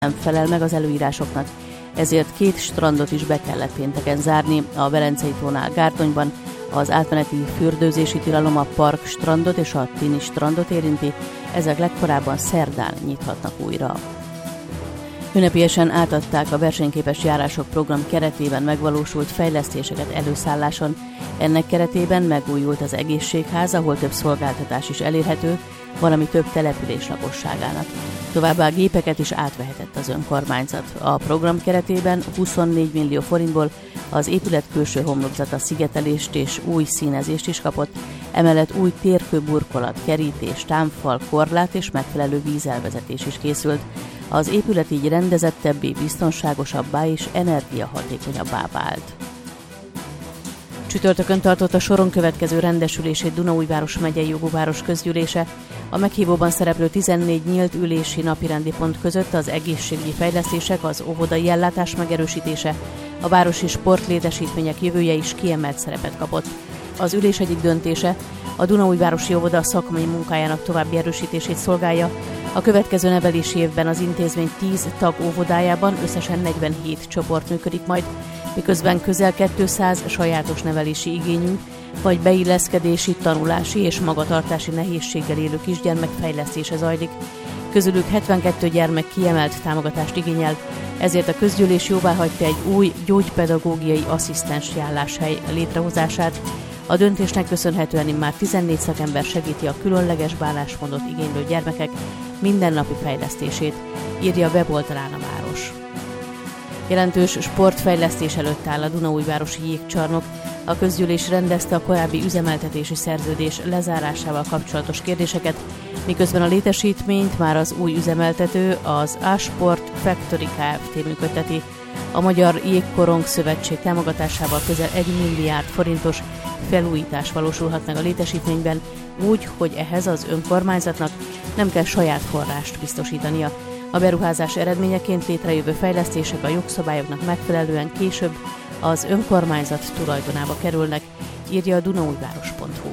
nem felel meg az előírásoknak, ezért 2 strandot is be kellett pénteken zárni, a Velencei tónál Gárdonyban. Az átmeneti fürdőzési tilalom a Park strandot és a Tini strandot érinti, ezek legkorábban szerdán nyithatnak újra. Ünnepélyesen átadták a versenyképes járások program keretében megvalósult fejlesztéseket előszálláson. Ennek keretében megújult az egészségház, ahol több szolgáltatás is elérhető, valami több település lakosságának. Továbbá gépeket is átvehetett az önkormányzat. A program keretében 24 millió forintból az épület külső homlokzata szigetelést és új színezést is kapott, emellett új térkőburkolat, kerítés, támfal, korlát és megfelelő vízelvezetés is készült. Az épület így rendezettebbé, biztonságosabbá és energiahatékonyabbá vált. Csütörtökön tartott a soron következő rendesülését Dunaújváros megyei jogú város közgyűlése. A meghívóban szereplő 14 nyílt ülési napirendi pont között az egészségügyi fejlesztések, az óvodai ellátás megerősítése, a városi sportlétesítmények jövője is kiemelt szerepet kapott. Az ülés egyik döntése a Dunaújvárosi óvoda szakmai munkájának további erősítését szolgálja. A következő nevelési évben az intézmény 10 tag óvodájában összesen 47 csoport működik majd, miközben közel 200 sajátos nevelési igényű, vagy beilleszkedési, tanulási és magatartási nehézséggel élő kisgyermek fejlesztése zajlik. Közülük 72 gyermek kiemelt támogatást igényel, ezért a közgyűlés jóváhagyta egy új gyógypedagógiai asszisztensi álláshely létrehozását. A döntésnek köszönhetően immár 14 szakember segíti a különleges bánásmódot igénylő gyermekek mindennapi fejlesztését, írja a weboldalán a város. Jelentős sportfejlesztés előtt áll a Dunaújvárosi jégcsarnok. A közgyűlés rendezte a korábbi üzemeltetési szerződés lezárásával kapcsolatos kérdéseket, miközben a létesítményt már az új üzemeltető, az A-Sport Factory Kft. Működteti. A Magyar Jégkorong Szövetség támogatásával közel 1 milliárd forintos felújítás valósulhat meg a létesítményben, úgy, hogy ehhez az önkormányzatnak nem kell saját forrást biztosítania. A beruházás eredményeként létrejövő fejlesztések a jogszabályoknak megfelelően később az önkormányzat tulajdonába kerülnek, írja a dunaújváros.hu.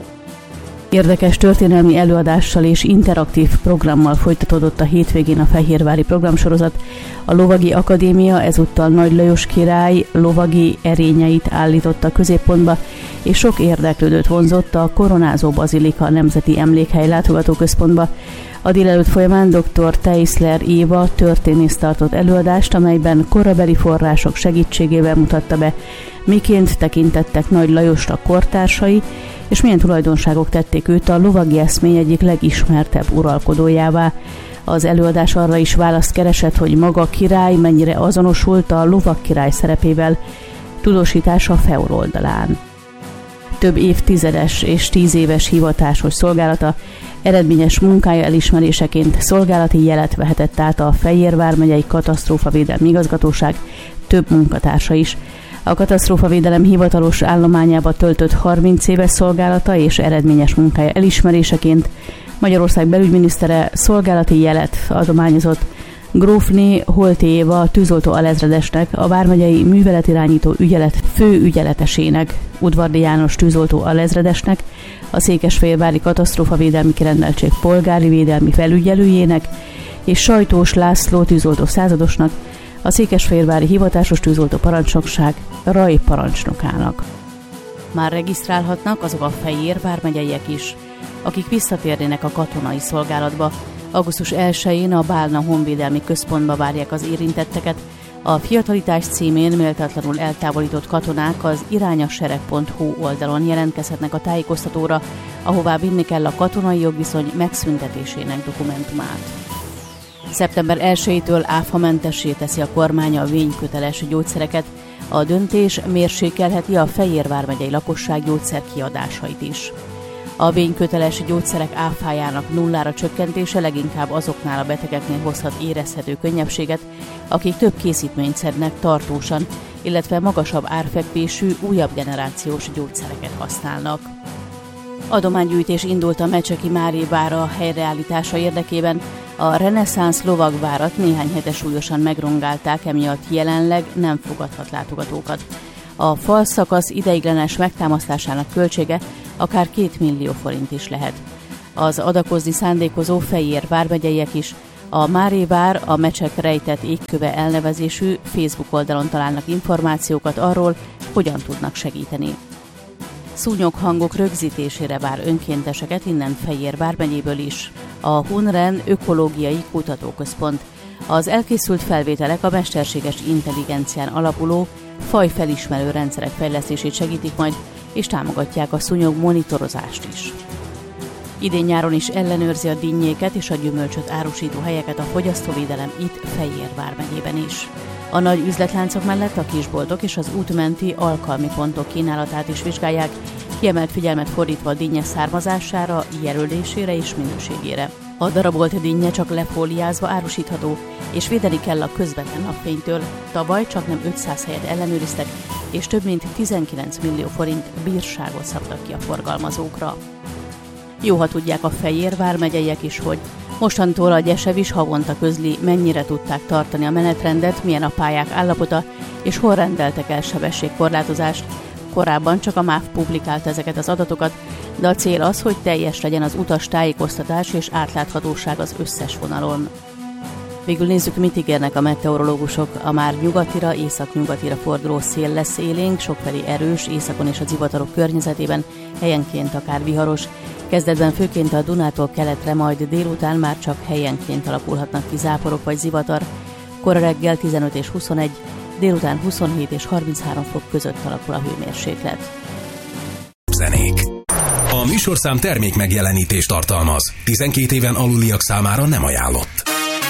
Érdekes történelmi előadással és interaktív programmal folytatódott a hétvégén a fehérvári programsorozat. A Lovagi Akadémia ezúttal Nagy Lajos király lovagi erényeit állította középpontba, és sok érdeklődőt vonzott a Koronázó Bazilika Nemzeti Emlékhely látogatóközpontba. A délelőtt folyamán dr. Teisler Éva történész tartott előadást, amelyben korabeli források segítségével mutatta be, miként tekintettek Nagy Lajosra kortársai, és milyen tulajdonságok tették őt a lovagi eszmény egyik legismertebb uralkodójává. Az előadás arra is választ keresett, hogy maga király mennyire azonosult a lovagkirály szerepével, tudósítása Feol oldalán. Több évtizedes és 10 éves hivatásos szolgálata, eredményes munkája elismeréseként szolgálati jelet vehetett át a Fejér vármegyei Katasztrófavédelmi Igazgatóság több munkatársa is. A katasztrófavédelem hivatalos állományába töltött 30 éves szolgálata és eredményes munkája elismeréseként Magyarország belügyminisztere szolgálati jelet adományozott Grófné Holté Éva tűzoltó alezredesnek, a vármegyei műveletirányító ügyelet főügyeletesének, Udvardi János tűzoltó alezredesnek, a Székesfehérvári katasztrófavédelmi kirendeltség polgári védelmi felügyelőjének és Sajtós László tűzoltó századosnak, a Székesfehérvári hivatásos tűzoltó parancsnokság rajparancsnokának. Már regisztrálhatnak azok a Fejér vármegyeiek is, akik visszatérnének a katonai szolgálatba. Augusztus 1-én a Bálna Honvédelmi Központba várják az érintetteket. A fiatalitás címén méltatlanul eltávolított katonák az irányasereg.hu oldalon jelentkezhetnek a tájékoztatóra, ahová vinni kell a katonai jogviszony megszüntetésének dokumentumát. Szeptember 1-től áfamentessé teszi a kormány a vényköteles gyógyszereket. A döntés mérsékelheti a Fejér vármegyei lakosság gyógyszerkiadásait is. A vényköteles gyógyszerek áfájának nullára csökkentése leginkább azoknál a betegeknél hozhat érezhető könnyebbséget, akik több készítményt szednek tartósan, illetve magasabb árfekvésű, újabb generációs gyógyszereket használnak. Adománygyűjtés indult a Mecseki Mária vára helyreállítása érdekében. A reneszánsz lovagvárat néhány hete súlyosan megrongálták, emiatt jelenleg nem fogadhat látogatókat. A falszakasz ideiglenes megtámasztásának költsége akár 2 millió forint is lehet. Az adakozni szándékozó Fejér vármegyeiek is A Máré Bár a Mecsek rejtett égköve elnevezésű Facebook oldalon találnak információkat arról, hogyan tudnak segíteni. Szúnyoghangok rögzítésére vár önkénteseket innen Fejér vármegyéből is. A Hunren Ökológiai Kutatóközpont. Az elkészült felvételek a mesterséges intelligencián alapuló fajfelismerő rendszerek fejlesztését segítik majd, és támogatják a szúnyog monitorozást is. Idén nyáron is ellenőrzi a dinnyéket és a gyümölcsöt árusító helyeket a fogyasztóvédelem itt Fejér vármegyében is. A nagy üzletláncok mellett a kisboltok és az útmenti alkalmi pontok kínálatát is vizsgálják, kiemelt figyelmet fordítva a dinnye származására, jelölésére és minőségére. A darabolt dinnye csak lefóliázva árusítható, és védeni kell a közvetlen napfénytől. Tavaly csak nem 500 helyet ellenőriztek, és több mint 19 millió forint bírságot szabtak ki a forgalmazókra. Jó, ha tudják a Fejér vármegyeiek is, hogy mostantól a Gyesevis havonta közli, mennyire tudták tartani a menetrendet, milyen a pályák állapota, és hol rendeltek el sebességkorlátozást. Korábban csak a MÁV publikálta ezeket az adatokat, de a cél az, hogy teljes legyen az utas tájékoztatás és átláthatóság az összes vonalon. Végül nézzük, mit ígérnek a meteorológusok. A már nyugatira, északnyugatira forduló szél lesz élénk, sokfelé erős, északon és a zivatarok környezetében, helyenként akár viharos. Kezdetben főként a Dunától keletre, majd délután már csak helyenként alakulhatnak ki záporok vagy zivatar. Kora reggel 15 és 21, délután 27 és 33 fok között alakul a hőmérséklet. Zenék. A műsorszám termék megjelenítést tartalmaz. 12 éven aluliak számára nem ajánlott.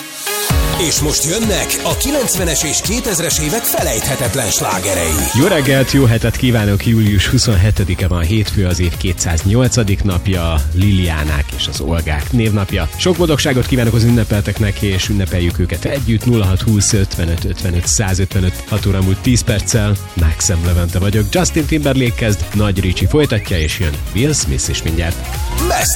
És most jönnek a 90-es és 2000-es évek felejthetetlen slágerei. Jó reggelt, jó hetet kívánok! Július 27-e van, hétfő, az év 208. napja, Liliánák és az Olgák névnapja. Sok boldogságot kívánok az ünnepelteknek, és ünnepeljük őket együtt. 0620 55 55 155, 6 óra múlt 10 perccel. Maxem Levente vagyok. Justin Timberlake kezd, Nagy Ricsi folytatja, és jön Will Smith is mindjárt. Best